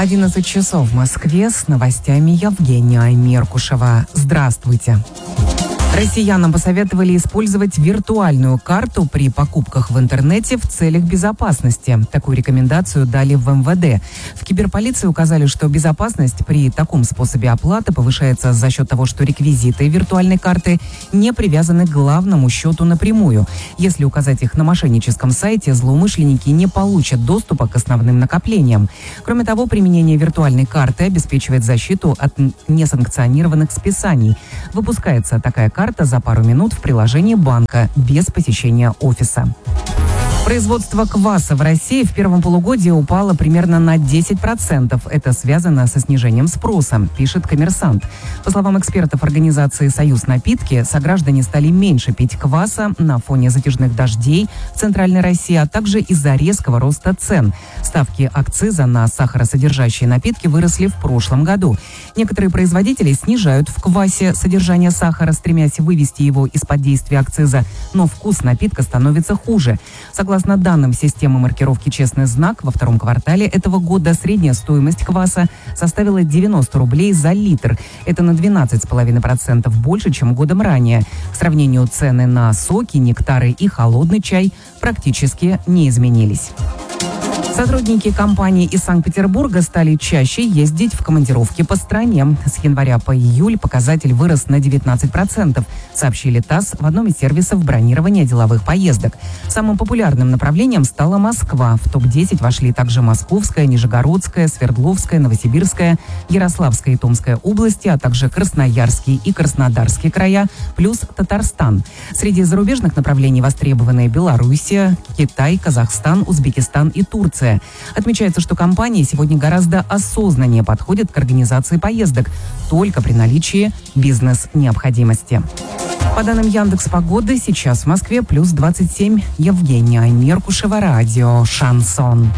11 часов в Москве, с новостями Евгения Меркушева. Здравствуйте. Россиянам посоветовали использовать виртуальную карту при покупках в интернете в целях безопасности. Такую рекомендацию дали в МВД. В киберполиции указали, что безопасность при таком способе оплаты повышается за счет того, что реквизиты виртуальной карты не привязаны к главному счету напрямую. Если указать их на мошенническом сайте, злоумышленники не получат доступа к основным накоплениям. Кроме того, применение виртуальной карты обеспечивает защиту от несанкционированных списаний. Выпускается такая карта за пару минут в приложении банка без посещения офиса. Производство кваса в России в первом полугодии упало примерно на 10%. Это связано со снижением спроса, пишет «Коммерсант». По словам экспертов организации «Союз напитки», сограждане стали меньше пить кваса на фоне затяжных дождей в Центральной России, а также из-за резкого роста цен. Ставки акциза на сахаросодержащие напитки выросли в прошлом году. Некоторые производители снижают в квасе содержание сахара, стремясь вывести его из-под действия акциза, но вкус напитка становится хуже. Согласно данным системы маркировки «Честный знак», во втором квартале этого года средняя стоимость кваса составила 90 рублей за литр. Это на 12,5% больше, чем годом ранее. К сравнению, цены на соки, нектары и холодный чай практически не изменились. Сотрудники компании из Санкт-Петербурга стали чаще ездить в командировки по стране. С января по июль показатель вырос на 19%, сообщили ТАСС в одном из сервисов бронирования деловых поездок. Самым популярным направлением стала Москва. В топ-10 вошли также Московская, Нижегородская, Свердловская, Новосибирская, Ярославская и Томская области, а также Красноярский и Краснодарский края, плюс Татарстан. Среди зарубежных направлений востребованы Белоруссия, Китай, Казахстан, Узбекистан и Турция. Отмечается, что компании сегодня гораздо осознаннее подходят к организации поездок только при наличии бизнес-необходимости. По данным Яндекс.Погоды, сейчас в Москве плюс 27. Евгения Меркушева, радио «Шансон».